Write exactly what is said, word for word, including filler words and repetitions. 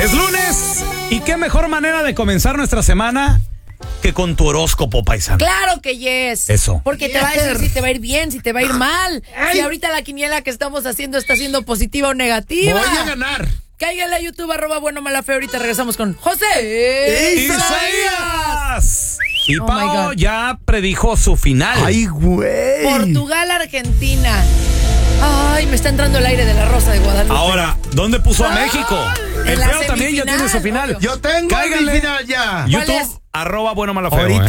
Es lunes y qué mejor manera de comenzar nuestra semana que con tu horóscopo, paisano. Claro que yes. Eso. Porque te va a decir si te va a ir bien, si te va a ir mal. Si ahorita la quiniela que estamos haciendo está siendo positiva o negativa. Voy a ganar. Cáigale a YouTube, arroba bueno mala fe. Ahorita regresamos con José Isaías. Y Oh, Pao my God. ya predijo su final. Ay, güey. Portugal, Argentina. Ay, me está entrando el aire de la Rosa de Guadalupe. Ahora, ¿dónde puso a México? en El la feo también ya semifinal, tiene su final. obvio. Yo tengo Cáiganle. mi final ya. ¿Cuál YouTube, es? arroba bueno mala feo. Ahorita